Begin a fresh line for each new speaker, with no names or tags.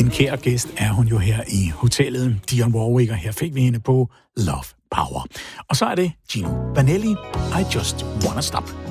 en kær gæst er hun jo her i hotellet. Dionne Warwick, og her fik vi hende på Love Power. Og så er det Gino Vanelli, I Just Wanna Stop.